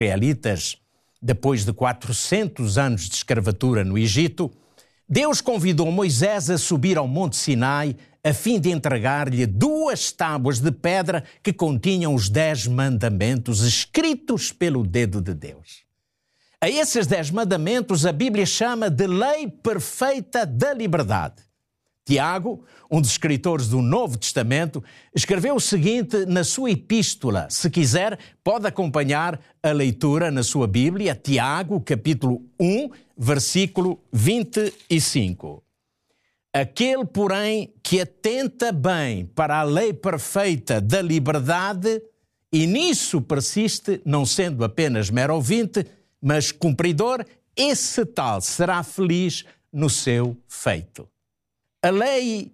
israelitas, depois de 400 anos de escravatura no Egito, Deus convidou Moisés a subir ao Monte Sinai a fim de entregar-lhe 2 tábuas de pedra que continham os 10 mandamentos escritos pelo dedo de Deus. A esses 10 mandamentos a Bíblia chama de lei perfeita da liberdade. Tiago, um dos escritores do Novo Testamento, escreveu o seguinte na sua epístola. Se quiser, pode acompanhar a leitura na sua Bíblia, Tiago, capítulo 1, versículo 25. Aquele, porém, que atenta bem para a lei perfeita da liberdade e nisso persiste, não sendo apenas mero ouvinte, mas cumpridor, esse tal será feliz no seu feito. A lei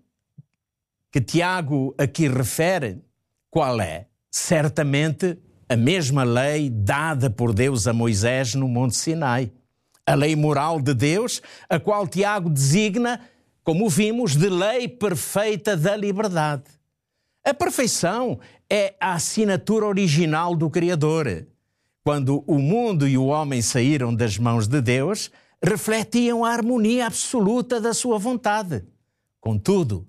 que Tiago aqui refere, qual é? Certamente a mesma lei dada por Deus a Moisés no Monte Sinai. A lei moral de Deus, a qual Tiago designa, como vimos, de lei perfeita da liberdade. A perfeição é a assinatura original do Criador. Quando o mundo e o homem saíram das mãos de Deus, refletiam a harmonia absoluta da sua vontade. Contudo,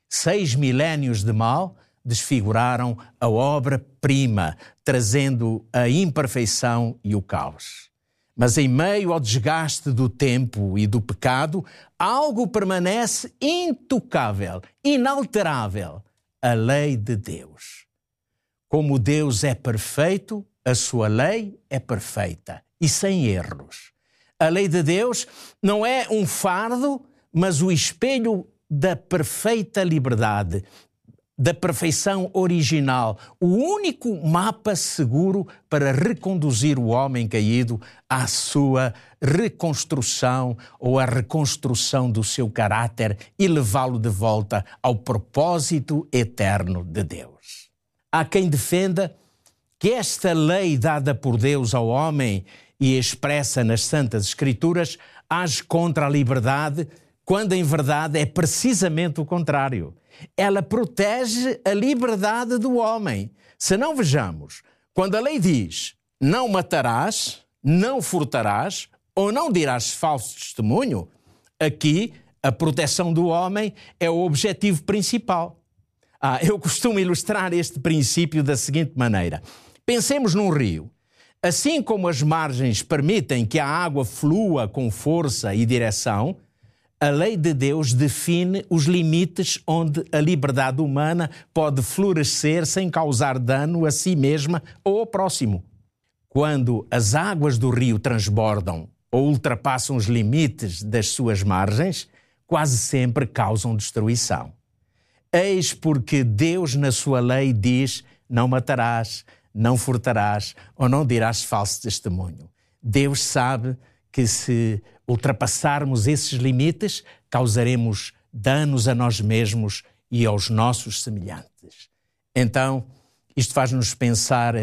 6 milénios de mal desfiguraram a obra-prima, trazendo a imperfeição e o caos. Mas em meio ao desgaste do tempo e do pecado, algo permanece intocável, inalterável: a lei de Deus. Como Deus é perfeito, a sua lei é perfeita e sem erros. A lei de Deus não é um fardo, mas o espelho da perfeita liberdade, da perfeição original, o único mapa seguro para reconduzir o homem caído à sua reconstrução ou à reconstrução do seu caráter e levá-lo de volta ao propósito eterno de Deus. Há quem defenda que esta lei dada por Deus ao homem e expressa nas Santas Escrituras age contra a liberdade, quando em verdade é precisamente o contrário. Ela protege a liberdade do homem. Se não vejamos, quando a lei diz não matarás, não furtarás ou não dirás falso testemunho, aqui a proteção do homem é o objetivo principal. Eu costumo ilustrar este princípio da seguinte maneira. Pensemos num rio. Assim como as margens permitem que a água flua com força e direção, a lei de Deus define os limites onde a liberdade humana pode florescer sem causar dano a si mesma ou ao próximo. Quando as águas do rio transbordam ou ultrapassam os limites das suas margens, quase sempre causam destruição. Eis porque Deus, na sua lei, diz: não matarás, não furtarás ou não dirás falso testemunho. Deus sabe que se ultrapassarmos esses limites, causaremos danos a nós mesmos e aos nossos semelhantes. Então, isto faz-nos pensar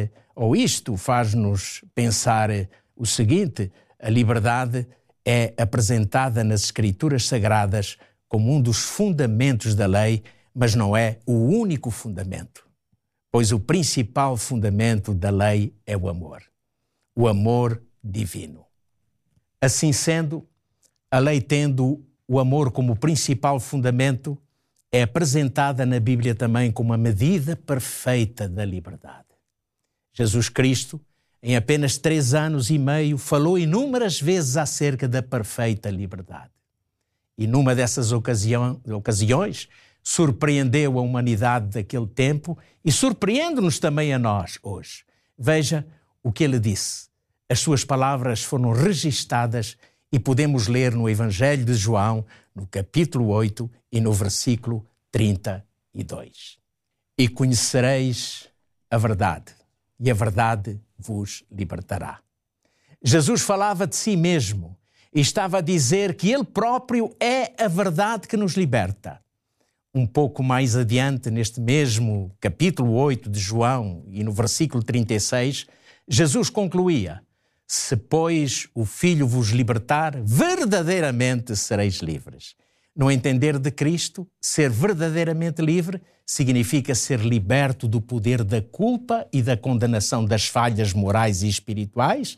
o seguinte: a liberdade é apresentada nas Escrituras Sagradas como um dos fundamentos da lei, mas não é o único fundamento, pois o principal fundamento da lei é o amor divino. Assim sendo, a lei tendo o amor como principal fundamento, é apresentada na Bíblia também como a medida perfeita da liberdade. Jesus Cristo, em apenas 3 anos e meio, falou inúmeras vezes acerca da perfeita liberdade. E numa dessas ocasiões, surpreendeu a humanidade daquele tempo e surpreende-nos também a nós hoje. Veja o que ele disse. As suas palavras foram registadas e podemos ler no Evangelho de João, no capítulo 8 e no versículo 32. E conhecereis a verdade, e a verdade vos libertará. Jesus falava de si mesmo e estava a dizer que ele próprio é a verdade que nos liberta. Um pouco mais adiante, neste mesmo capítulo 8 de João e no versículo 36, Jesus concluía: se, pois, o Filho vos libertar, verdadeiramente sereis livres. No entender de Cristo, ser verdadeiramente livre significa ser liberto do poder da culpa e da condenação das falhas morais e espirituais